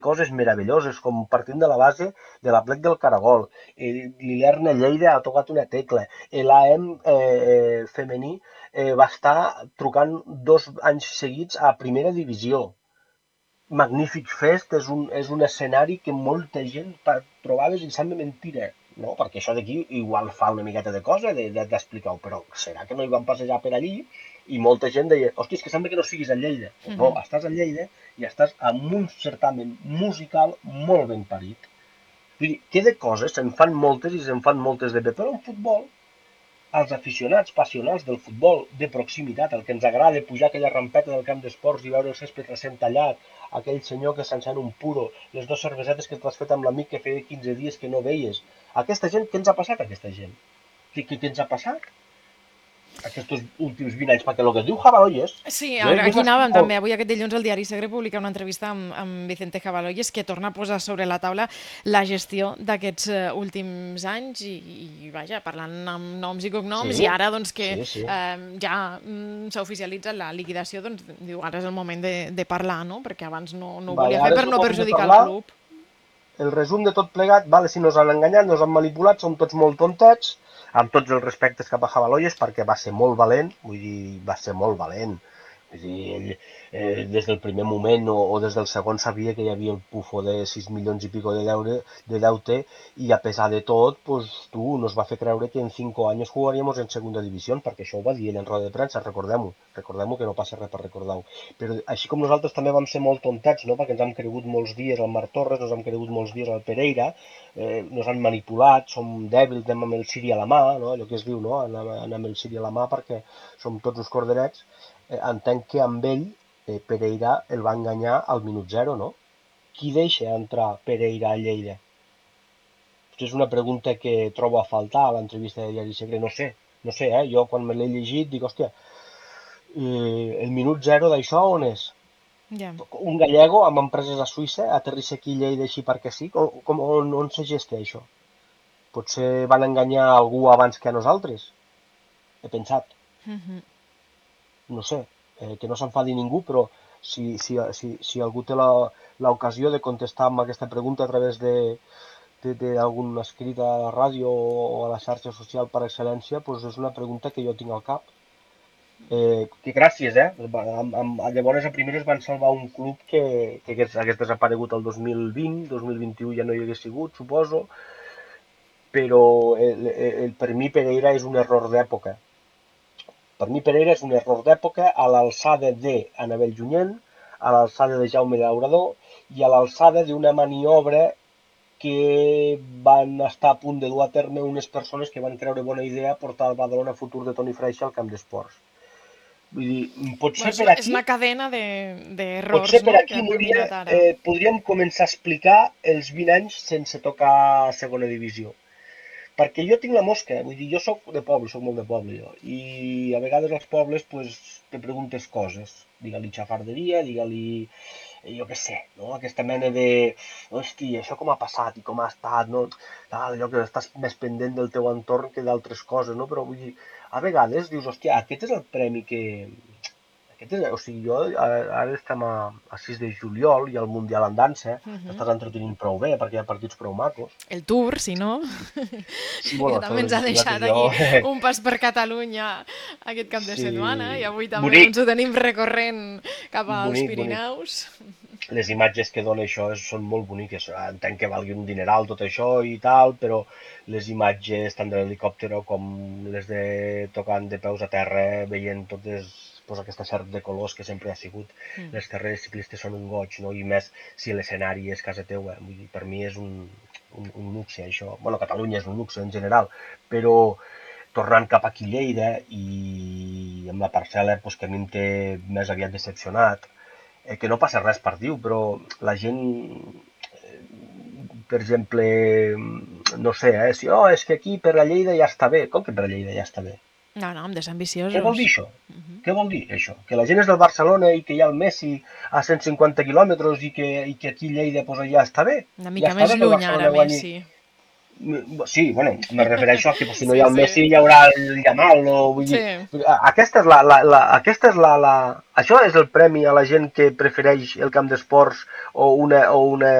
coses meravelloses, com partint de la base de l'Aplec del Caragol. L'Ilern Lleida ha tocat una tecla. L'AM femení va estar trucant 2 anys seguits a primera divisió. Magnífic Fest és un escenari que molta gent trobaves i sembla mentira, no? Perquè això d'aquí igual fa una miqueta de cosa d'explicar-ho, però serà que no hi van passejar per allí i molta gent deia, hòstia, és que sembla que no siguis a Lleida. Pues no, estàs a Lleida i estàs en un certamen musical molt ben parit. Vull dir, que de coses se'n fan moltes i se'n fan moltes de bé, però en futbol als aficionats passionals del futbol de proximitat, el que ens agrada pujar aquella rampeta del camp d'esports i veure el césped recent tallat, aquell senyor que s'encén un puro, les 2 cervesetes que t'has fet amb l'amic que feia 15 dies que no veies. Aquesta gent, què ens ha passat a aquesta gent? Què ens ha passat aquests últims 20 anys? Perquè el que diu Jabaloyes, Sí, jo he aquí escrit anàvem també. molt. Avui aquest dilluns el diari Segre publica una entrevista amb Vicente Caballoyes que torna a posar sobre la taula la gestió d'aquests últims anys vaja, parlant amb noms i Sí, cognoms i ara doncs que sí, sí. ja s'ha oficialitzat la liquidació, doncs diu ara és el moment de parlar, no? Perquè abans no ho Vale, volia fer ara és per el no moment de perjudicar el parlar. club. El resum de tot plegat, vale, si nos han enganyat, nos han manipulat, som tots molt tontets, amb tots els respectes cap a Jabaloyes, perquè va ser molt valent, vull dir, va ser molt valent. Vull dir, ell des del primer moment o des del segon sabia que hi havia el pufo de 6 milions i pico de deute i a pesar de tot, pues, nos va fer creure que en 5 anys jugaríamos en segunda divisió, perquè això ho va dir ell en roda de premsa, recordem-ho que no passa res per recordar-ho. Però així com nosaltres també vam ser molt tontats, no? Perquè ens hem cregut molts dies al Marc Torres, ens hem cregut molts dies al Pereira, nos han manipulat, som dèbils, anem amb el Siri a la mà, no? Allò que es diu, no? Anem amb el Siri a la mà perquè som tots uns corderets. Entenc que amb ell Pereira el va enganyar al minut zero, no? Qui deixa entrar Pereira a Lleida? Aquesta és una pregunta que trobo a faltar a l'entrevista de Diari Segre, no sé, jo quan me l'he llegit dic, hòstia, el minut zero d'això on és? Ja. Un gallego amb empreses a Suïssa aterrissa aquí a Lleida així perquè sí? On se gesta això? Potser van enganyar algú abans que a nosaltres? He pensat, no sé, que no s'enfadi ningú, però si algú té l'ocasió de contestar amb aquesta pregunta a través d'algun escrit a la ràdio o a la xarxa social per excel·lència, doncs és una pregunta que jo tinc al cap. Que gràcies, eh? Llavors a primeres van salvar un club que hagués desaparegut el 2020, 2021 ja no hi hagués sigut, suposo, però per mi Pereira és un error d'època. Per mi Pereira és un error d'època a l'alçada de Anabel Junyent, a l'alçada de Jaume Daurador i a l'alçada d'una maniobra que van estar a punt de dur a terme unes persones que van creure bona idea portar el Badalona Futur de Toni Freixa al camp d'esports. Vull dir, Bueno, potser per és aquí una cadena Potser d'errors, per no?, que aquí, han Núria, culminat ara. podríem començar a explicar els 20 anys sense tocar segona divisió. Perquè jo tinc la mosca, vull dir, jo sóc de poble, sóc molt de poble jo, i a vegades als pobles pues, te preguntes coses, digue-li xafarderia, digue-li, jo què sé, no? Aquesta mena de, hosti, això com ha passat i com ha estat, no? Allò que estàs més pendent del teu entorn que d'altres coses, no? Però vull dir, a vegades dius, hòstia, aquest és el premi que, o sigui, ara estem a 6 de juliol i el Mundial en dansa, t'estàs entretenint prou bé perquè hi ha partits prou macos. El Tour, si no, Sí, que bueno, això també de ens les ha bicicletes deixat jo... aquí un pas per Catalunya aquest cap de setmana i Sí, avui també bonic, ens ho tenim recorrent cap als bonic, bonic. Pirineus. Les imatges que dona això són molt boniques. Entenc que valgui un dineral tot això i tal, però les imatges tant de l'helicòptero com les de tocant de peus a terra, veient totes pues, aquesta sort de colors que sempre ha sigut. Les carreres ciclistes són un goig, no? I més si l'escenari és casa teua. Vull dir, per mi és un luxe, això. Bueno, Catalunya és un luxe en general, però tornant cap aquí a Lleida i amb la parcel·la pues, que a mi em té més aviat decepcionat, que no passa res per dir però la gent, per exemple, no sé, si és que aquí per la Lleida ja està bé. Com que per la Lleida ja està bé? No, no, hem de ser Què vol dir ambiciosos. això? Què vol dir això? Que la gent és del Barcelona i que hi ha el Messi a 150 quilòmetres i que aquí a Lleida pues, ja està bé? Una Ja mica està més bé que el lluny ara, Barcelona guanyi Messi. Sí, bueno, me refereixo a que si no hi Sí, ha el sí. Messi hi haurà el Yamal, o vull dir, Sí. aquesta és això és el premi a la gent que prefereix el camp d'esports o una